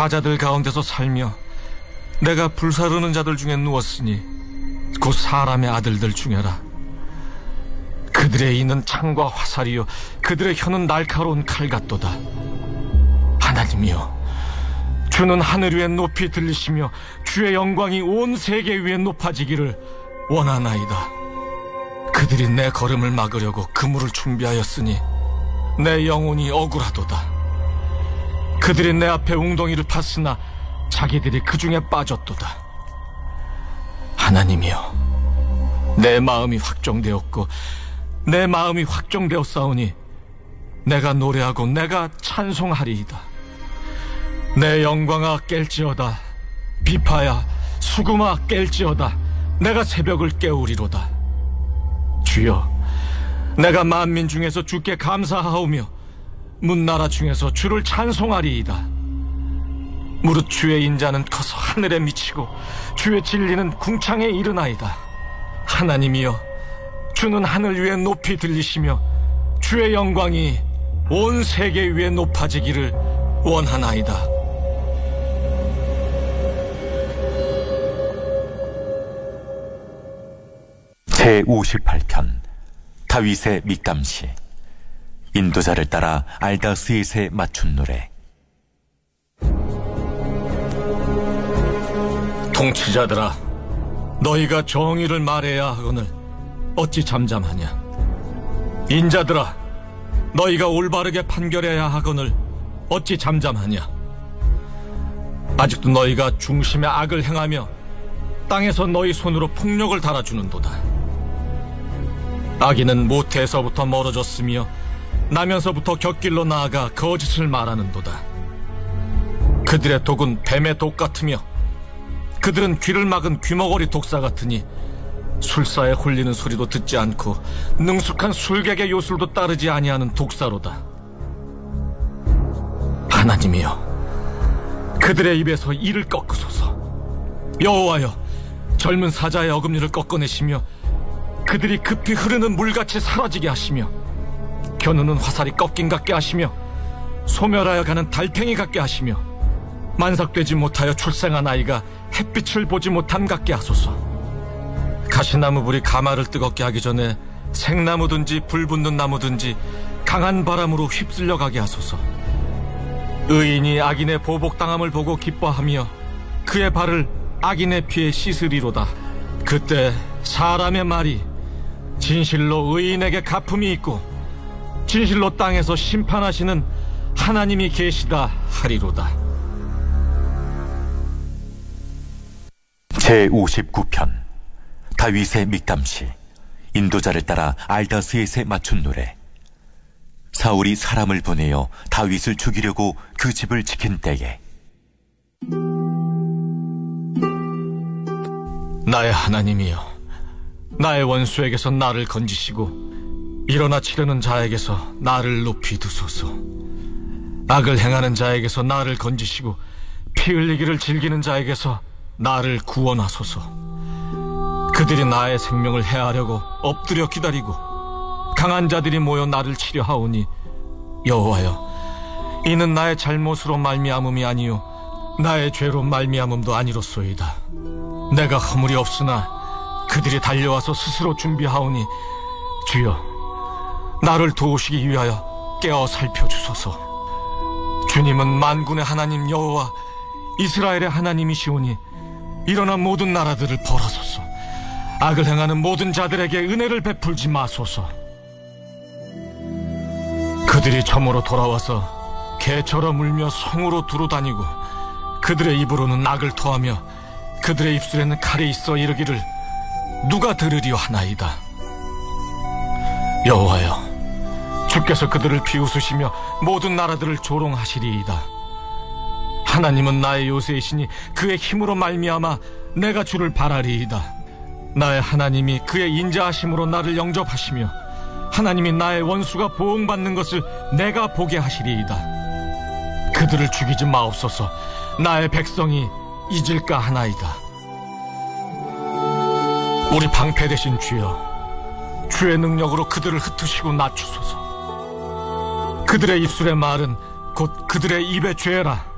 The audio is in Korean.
사자들 가운데서 살며 내가 불사르는 자들 중에 누웠으니 곧 사람의 아들들 중에라. 그들의 이는 창과 화살이요 그들의 혀는 날카로운 칼 같도다. 하나님이여, 주는 하늘 위에 높이 들리시며 주의 영광이 온 세계 위에 높아지기를 원하나이다. 그들이 내 걸음을 막으려고 그물을 준비하였으니 내 영혼이 억울하도다. 그들이 내 앞에 웅덩이를 팠으나 자기들이 그 중에 빠졌도다. 하나님이여, 내 마음이 확정되었고 내 마음이 확정되었사오니 내가 노래하고 내가 찬송하리이다. 내 영광아 깰지어다. 비파야 수금아 깰지어다. 내가 새벽을 깨우리로다. 주여, 내가 만민 중에서 주께 감사하오며 문나라 중에서 주를 찬송하리이다. 무릇 주의 인자는 커서 하늘에 미치고 주의 진리는 궁창에 이르나이다. 하나님이여, 주는 하늘 위에 높이 들리시며 주의 영광이 온 세계 위에 높아지기를 원하나이다. 제58편 다윗의 밑감시. 인도자를 따라 알다스잇에 맞춘 노래. 통치자들아, 너희가 정의를 말해야 하거늘 어찌 잠잠하냐. 인자들아, 너희가 올바르게 판결해야 하거늘 어찌 잠잠하냐. 아직도 너희가 중심의 악을 행하며 땅에서 너희 손으로 폭력을 달아주는도다. 악인은 모태에서부터 멀어졌으며 나면서부터 곁길로 나아가 거짓을 말하는도다. 그들의 독은 뱀의 독 같으며 그들은 귀를 막은 귀머거리 독사 같으니 술사에 홀리는 소리도 듣지 않고 능숙한 술객의 요술도 따르지 아니하는 독사로다. 하나님이여, 그들의 입에서 이를 꺾으소서. 여호와여, 젊은 사자의 어금니를 꺾어내시며 그들이 급히 흐르는 물같이 사라지게 하시며 겨누는 화살이 꺾인 같게 하시며 소멸하여 가는 달팽이 같게 하시며 만삭되지 못하여 출생한 아이가 햇빛을 보지 못함 같게 하소서. 가시나무 불이 가마를 뜨겁게 하기 전에 생나무든지 불 붙는 나무든지 강한 바람으로 휩쓸려 가게 하소서. 의인이 악인의 보복당함을 보고 기뻐하며 그의 발을 악인의 피에 씻으리로다. 그때 사람의 말이 진실로 의인에게 갚음이 있고 진실로 땅에서 심판하시는 하나님이 계시다 하리로다. 제59편 다윗의 밑감시. 인도자를 따라 알다스잇에 맞춘 노래. 사울이 사람을 보내어 다윗을 죽이려고 그 집을 지킨 때에. 나의 하나님이여, 나의 원수에게서 나를 건지시고 일어나 치려는 자에게서 나를 높이 두소서. 악을 행하는 자에게서 나를 건지시고 피 흘리기를 즐기는 자에게서 나를 구원하소서. 그들이 나의 생명을 해하려고 엎드려 기다리고 강한 자들이 모여 나를 치려 하오니 여호와여, 이는 나의 잘못으로 말미암음이 아니요 나의 죄로 말미암음도 아니로소이다. 내가 허물이 없으나 그들이 달려와서 스스로 준비하오니 주여, 나를 도우시기 위하여 깨어 살펴주소서. 주님은 만군의 하나님 여호와 이스라엘의 하나님이시오니 일어나 모든 나라들을 벌하소서. 악을 행하는 모든 자들에게 은혜를 베풀지 마소서. 그들이 점으로 돌아와서 개처럼 울며 성으로 두루다니고 그들의 입으로는 악을 토하며 그들의 입술에는 칼이 있어 이르기를 누가 들으리요 하나이다. 여호와여, 주께서 그들을 비웃으시며 모든 나라들을 조롱하시리이다. 하나님은 나의 요새이시니 그의 힘으로 말미암아 내가 주를 바라리이다. 나의 하나님이 그의 인자하심으로 나를 영접하시며 하나님이 나의 원수가 보응받는 것을 내가 보게 하시리이다. 그들을 죽이지 마옵소서. 나의 백성이 잊을까 하나이다. 우리 방패 되신 주여, 주의 능력으로 그들을 흩으시고 낮추소서. 그들의 입술의 말은 곧 그들의 입의 죄라.